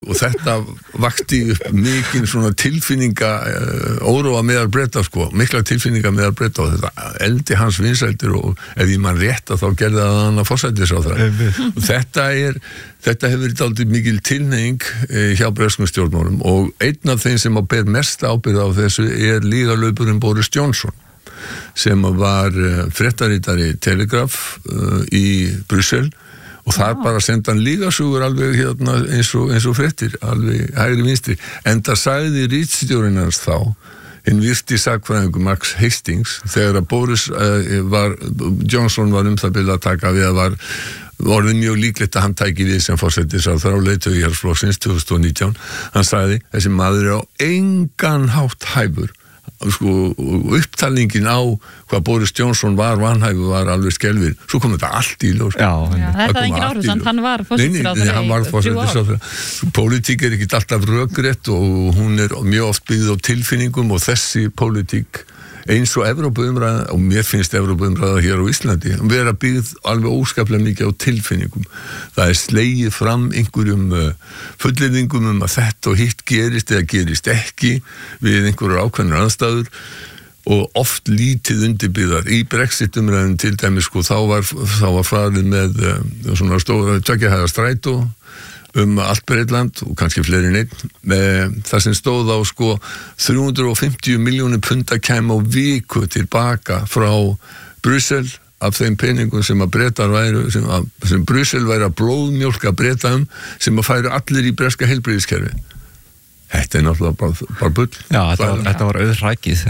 og þetta vakti upp mikinn svona tilfinninga óróa meðal Breta sko, mikla tilfinninga meðal Breta og þetta eldi hans vinsældir og ef ég man rétt að þá gerði það hann að forsætisráðherra og þetta hefur verið dálítið mikil tilhneiging hjá breskum stjórnmálum og einn af þeim sem ber mest ábyrgð á þessu lígarlaupurinn Boris Johnson sem var fréttaritari Telegraph í Brussel og þar bara senda hann lígasögur alveg hérna eins og fréttir, alveg hægri vinstri. En það sagði ritstjórinn hans þá, hinn virti sakfræðingur Max Hastings, þegar að Johnson var það bil að taka við að var orðið mjög líklegt að hann tæki við sem forsætisráðherra á leiðtogi Íhaldsflokksins 2019. Hann sagði, þessi maður á engan hátt hæfur. Sko, upptalningin á hvað Boris Johnson var vanhæfur var alveg skelfir, svo kom þetta allt í ljós. Já, þetta er engin áhrif, hann var forsætisráðherra. Nei, hann var forsætisráðherra. Pólitík er ekki alltaf rökrétt og hún er mjög oft byggð á tilfinningum og þessi pólitík eins og Evrópuumræða, og mér finnst Evrópuumræða hér á Íslandi, vera byggð alveg óskaplega mikið á tilfinningum. Það slegið fram einhverjum fullyrðingum að þetta og hitt gerist eða gerist ekki við einhverjar ákveðnar aðstæður og oft lítið undirbyggðar. Í Brexit-umræðum til dæmis sko, þá var farið með svona stóra tveggja strætó allt Bretland og kannski fleiri en einn. Það sem stóð á sko 350 milljónir punda kæma á viku tilbaka frá Brussel af þeim peningum sem að Bretar væru, sem Brussel væri að blóðmjólka Breta sem að færu allir í breska heilbrigðiskerfi. Þetta er náttúrulega bara bull. Já, þetta var auðrækið.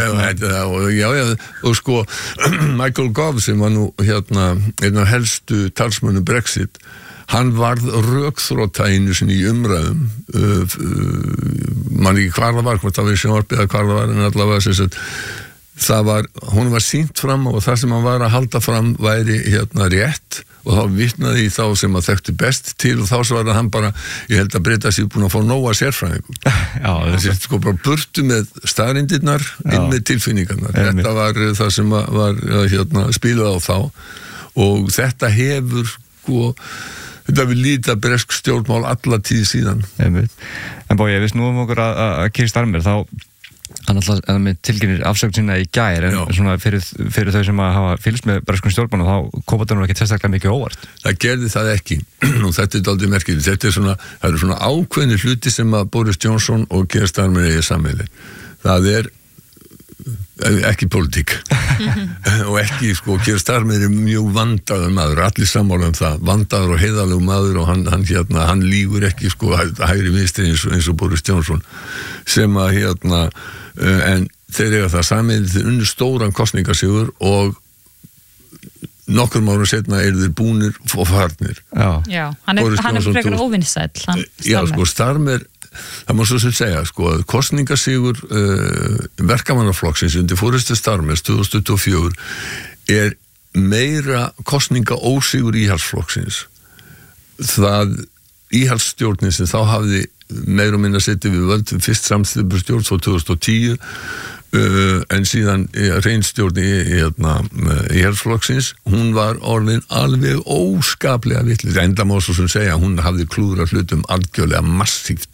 Já, og sko Michael Gove sem var nú hérna einn af helstu talsmönnum Brexit, hann varð rökþrota einu sinni í umræðum man ekki hvar það var, hvort það var í sjónvarpi eða hvar það var, en allavega þess að hún var sýnt fram og það sem hann var að halda fram væri hérna rétt og þá vitnaði í þá sem að þekktu best til og þá svo var það hann bara, ég held að Breta sér búin að fá nóga sérfræðingum. Já, þessi sko bara burtu með staðreyndirnar inn með tilfinningarnar. Þetta var það sem var hérna spilað á þá og þetta hefur sko þetta vil líta bresk stjórnmál alla tíð síðan. En Bogi, við snúum okkur að Keir Starmer, þá hann alltaf með tilkynir afsögn sinna í gær, en svona fyrir þau sem að hafa fylgst með breskum stjórnmálum, þá kom þetta nú ekki sérstaklega mikið óvart. Það gerði það ekki, og þetta er dálítið merkilegt. Það eru svona ákveðnir hluti sem að Boris Johnson og Keir Starmer eigi sameiginlegt. Það er ekki pólitík og ekki sko, Keir Starmer er mjög vandaður maður, allir sammála það, vandaður og heiðarlegur maður og hann lýgur ekki sko hægri vinstri eins og Boris Johnson sem að en þeir eiga það sameiginlegt, þeir unnu stóran kosningasigur og nokkrum árum setna eru þeir búnir og farnir. Já, hann er frekar óvinsæll. Já, sko, Starmer það má svo sem segja, sko, að kosningasigur verkamannaflokksins undir forystu Starmers 2024 er meira kosningaósigur Íhaldsflokksins. Það Íhaldsstjórnin sem þá hafði meira og minna setið við völd fyrst samstýpustjórn svo 2010 en síðan reynstjórn Íhaldsflokksins, hún var orðin alveg óskaplega vitlaus. Enda má svo sem segja, hún hafði klúðrað hlutum algjörlega massíft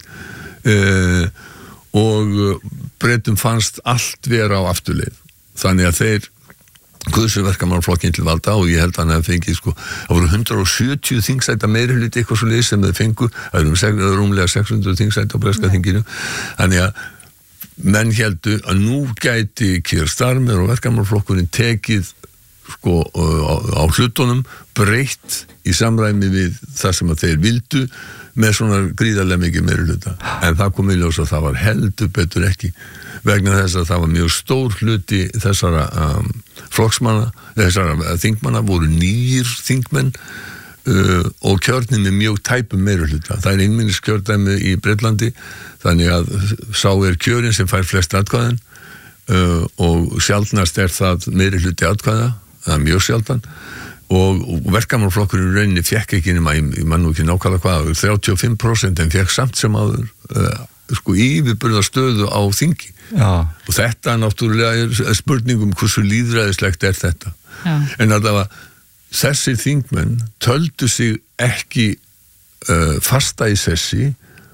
og Bretum fannst allt vera á afturleið. Þannig að þeir kusu verkamannaflokkinn til valda og ég held að hann hefði fengið sko, það voru 170 þingsæta meirihluti eitthvað svo leið sem þeir fengu, það eru rúmlega 600 þingsæta á breska þinginu. Þannig að menn héldu að nú gæti Keir Starmer og verkamannaflokkurinn tekið sko á hlutunum breytt í samræmi við það sem að þeir vildu með svona gríðarlega mikið meirihluta. En það kom í ljós að það var heldur betur ekki vegna þess að það var mjög stór hluti þessara flokksmanna, þessara þingmanna voru nýjir þingmenn og kjörnir með mjög tæpum meirihluta. Það er einmenniskjördæmi í Bretlandi, þannig að sá er kjörin sem fær flest atkvæðin og sjaldnast er það meirihluti atkvæða, það er mjög sjaldan og verkamannaflokkurinn rauninni fekk ekki nema, ég man nú ekki nákvæmlega hvað, 35% en fekk samt sem áður sko yfirburðastöðu á þingi. Já. Og þetta náttúrulega er spurningum hversu lýðræðislegt er þetta. Já. En allavega þessir þingmenn töldu sig ekki fasta í sessi